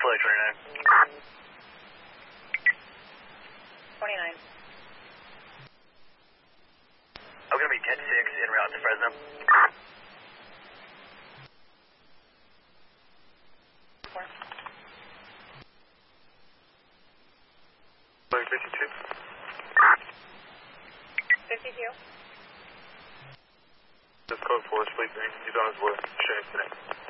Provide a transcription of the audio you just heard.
flight 29. I'm going to be 10-6 en route to Fresno. Flight 52. 52. This code 4 sleeping. He's on his way. Shane today.